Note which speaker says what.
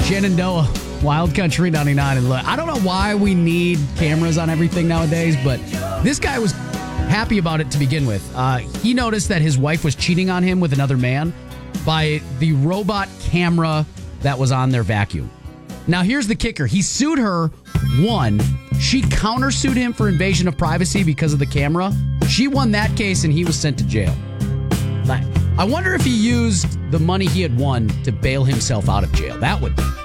Speaker 1: Shenandoah, Wild Country 99. And look, I don't know why we need cameras on everything nowadays, but this guy was happy about it to begin with. He noticed that his wife was cheating on him with another man by the robot camera that was on their vacuum. Now, here's the kicker. He sued her, won. She countersued him for invasion of privacy because of the camera. She won that case, and he was sent to jail. I wonder if he used the money he had won to bail himself out of jail. That would